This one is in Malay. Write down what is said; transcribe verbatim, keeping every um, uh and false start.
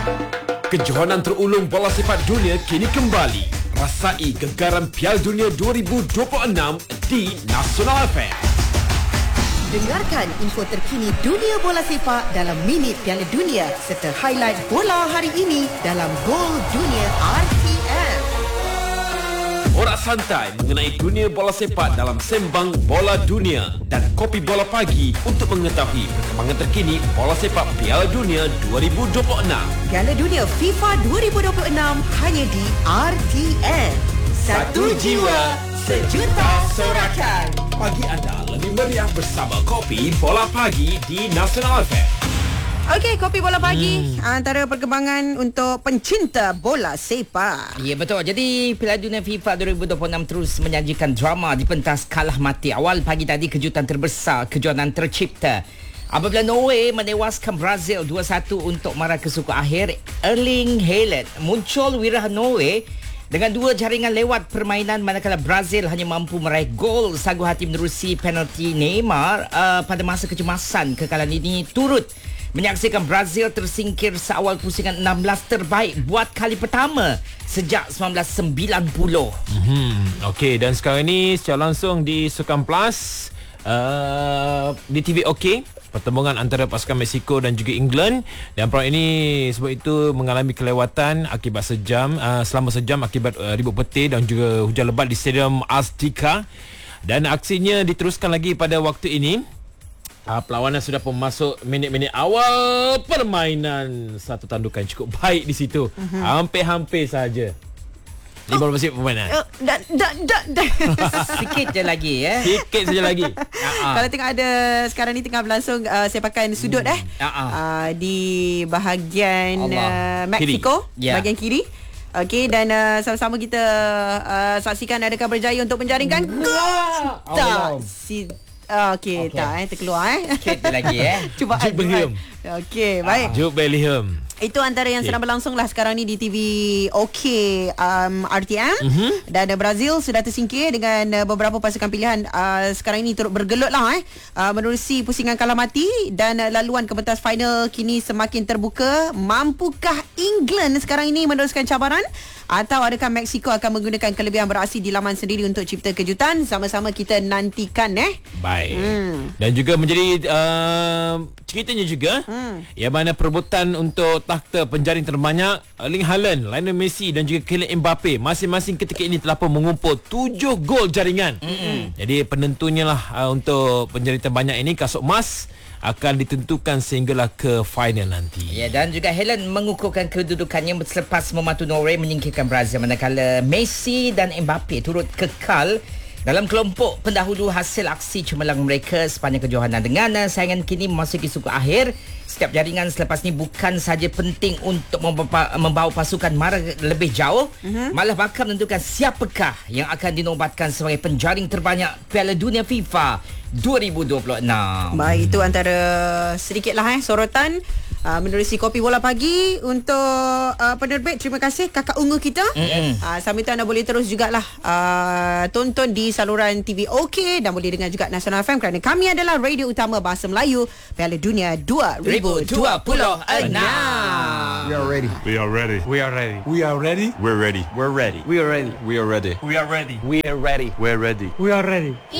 Kejohanan terulung bola sepak dunia kini kembali. Rasai gegaran Piala Dunia dua ribu dua puluh enam di Nasional F M. Dengarkan info terkini dunia bola sepak dalam Minit Piala Dunia serta highlight bola hari ini dalam Gol Dunia R T M. Borak santai mengenai dunia bola sepak dalam Sembang Bola Dunia dan Kopi Bola Pagi untuk mengetahui perkembangan terkini bola sepak Piala Dunia dua ribu dua puluh enam. Piala Dunia FIFA dua ribu dua puluh enam hanya di R T M. Satu jiwa, sejuta sorakan. Pagi anda lebih meriah bersama Kopi Bola Pagi di Nasional F M. Okey, Kopi Bola Pagi, hmm. antara perkembangan untuk pencinta bola sepak. Ya, betul. Jadi Piala Dunia FIFA dua ribu dua puluh enam terus menyajikan drama di pentas kalah mati. Awal pagi tadi kejutan terbesar, kejohanan tercipta apabila Norway menewaskan Brazil dua satu untuk mara ke suku akhir. Erling Haaland muncul wiraha Norway dengan dua jaringan lewat permainan, manakala Brazil hanya mampu meraih gol sagu hati menerusi penalti Neymar uh, pada masa kecemasan. Kekalahan ini turut menyaksikan Brazil tersingkir seawal pusingan enam belas terbaik buat kali pertama sejak sembilan belas sembilan puluh. Mm-hmm. Okey, dan sekarang ini secara langsung di Sukan Plus, uh, di T V OK, pertembungan antara pasukan Mexico dan juga England, dan perang ini sebab itu mengalami kelewatan akibat sejam uh, selama sejam akibat uh, ribut petir dan juga hujan lebat di Stadium Azteca, dan aksinya diteruskan lagi pada waktu ini. Uh, perlawanan sudah pun masuk minit-minit awal permainan. Satu tandukan cukup baik di situ. Uh-huh. Hampir-hampir saja. lima belas minit permainan. Uh, da, da, da, da. Sikit je lagi ya. Sikit saja lagi. uh-huh. Kalau tengok ada sekarang ni tengah berlangsung uh, sepakan sudut hmm. eh uh-huh. uh, di bahagian uh, Mexico, yeah. bahagian kiri. Okey, dan uh, sama-sama kita uh, saksikan adakah berjaya untuk menjaringkan gol. Tak. Si Uh, Okey, okay. tak eh terkeluar eh. Sikit lagi eh. Cuba Jude Bellingham. Okey, baik. Jude Bellingham. Itu antara yang okay. sedang berlangsung lah sekarang ni di T V OK um, R T M. Mm-hmm. Dan uh, Brazil sudah tersingkir dengan uh, beberapa pasukan pilihan uh, sekarang ini turut bergelut lah eh uh, menerusi pusingan kalah mati, dan uh, laluan ke pentas final kini semakin terbuka. Mampukah England sekarang ini meneruskan cabaran, atau adakah Mexico akan menggunakan kelebihan beraksi di laman sendiri untuk cipta kejutan? Sama-sama kita nantikan eh. Baik. Hmm. Dan juga menjadi uh, ceritanya juga hmm. yang mana perebutan untuk takhta penjaring terbanyak, Erling Haaland, Lionel Messi dan juga Kylian Mbappe masing-masing ketika ini telah pun mengumpul tujuh gol jaringan. Hmm. Jadi penentunya lah uh, untuk penjaring terbanyak ini, kasut emas akan ditentukan sehinggalah ke final nanti. Ya, dan juga Haaland mengukuhkan kedudukannya selepas membantu Norway menyingkirkan Brazil, manakala Messi dan Mbappe turut kekal dalam kelompok pendahulu hasil aksi cemerlang mereka sepanjang kejohanan. Dengan saingan kini memasuki suku akhir, setiap jaringan selepas ni bukan sahaja penting untuk membawa, membawa pasukan mara lebih jauh, uh-huh. malah bakal menentukan siapakah yang akan dinobatkan sebagai penjaring terbanyak Piala Dunia FIFA dua ribu dua puluh enam. Baik, itu antara sedikitlah eh sorotan Uh, menerusi Kopi Bola Pagi untuk uh, penerbit. Terima kasih Kakak Ungu kita. Mm-hmm. uh, Sambil tu anda boleh terus jugalah uh, tonton di saluran T V OK, dan boleh dengar juga Nasional F M, kerana kami adalah radio utama bahasa Melayu Piala Dunia dua ribu dua puluh enam. We are ready. We are ready. We are ready. We are ready. We're ready. We're ready. We are ready. We are ready. We are ready. We are ready. We're ready. We're ready. We are ready.